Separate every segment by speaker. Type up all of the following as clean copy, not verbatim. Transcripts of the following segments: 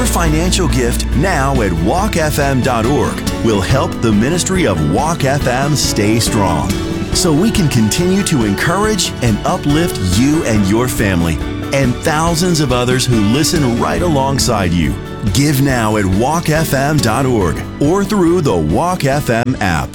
Speaker 1: financial gift now at walkfm.org will help the ministry of Walk FM stay strong, so we can continue to encourage and uplift you and your family and thousands of others who listen right alongside you. Give now at walkfm.org or through the Walk FM app.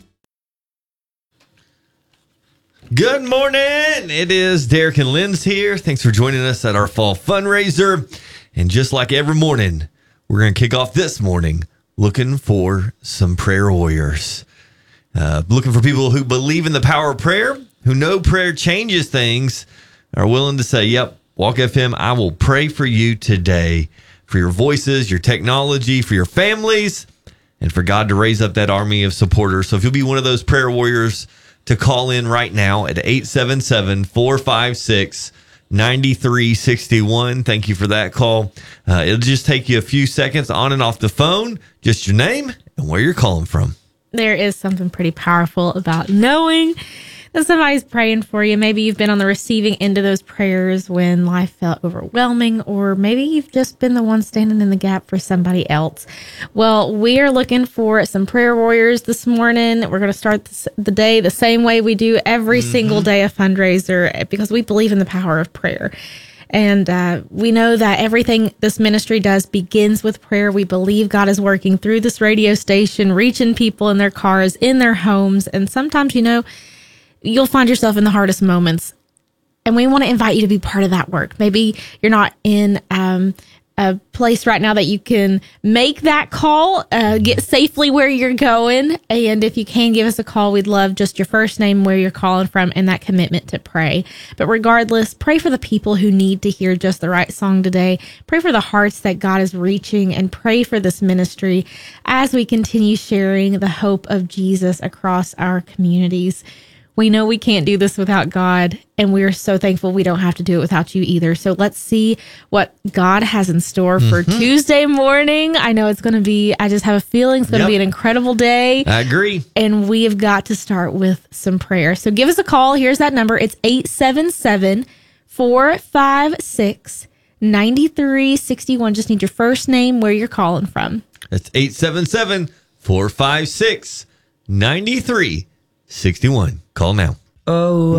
Speaker 2: Good morning. It is Derek and Lynn's here. Thanks for joining us at our fall fundraiser. And just like every morning, we're going to kick off this morning looking for some prayer warriors. Looking for people who believe in the power of prayer, who know prayer changes things, are willing to say, yep, Walk FM, I will pray for you today, for your voices, your technology, for your families, and for God to raise up that army of supporters. So if you'll be one of those prayer warriors, to call in right now at 877-456-9361. Thank you for that call. It'll just take you a few seconds on and off the phone, just your name and where you're calling from.
Speaker 3: There is something pretty powerful about knowing that somebody's praying for you. Maybe you've been on the receiving end of those prayers when life felt overwhelming, or maybe you've just been the one standing in the gap for somebody else. Well, we are looking for some prayer warriors this morning. We're going to start the day the same way we do every single day of fundraiser, because we believe in the power of prayer. And we know that everything this ministry does begins with prayer. We believe God is working through this radio station, reaching people in their cars, in their homes. And sometimes, you'll find yourself in the hardest moments. And we want to invite you to be part of that work. Maybe you're not in a place right now that you can make that call, get safely where you're going. And if you can, give us a call. We'd love just your first name, where you're calling from, and that commitment to pray. But regardless, pray for the people who need to hear just the right song today. Pray for the hearts that God is reaching, and pray for this ministry as we continue sharing the hope of Jesus across our communities. We know we can't do this without God, and we are so thankful we don't have to do it without you either. So let's see what God has in store for Tuesday morning. I know it's going to be, I just have a feeling it's going to be an incredible day.
Speaker 2: I agree.
Speaker 3: And we have got to start with some prayer. So give us a call. Here's that number. It's 877-456-9361. Just need your first name, where you're calling from.
Speaker 2: That's 877-456-9361. Call now.
Speaker 4: Oh.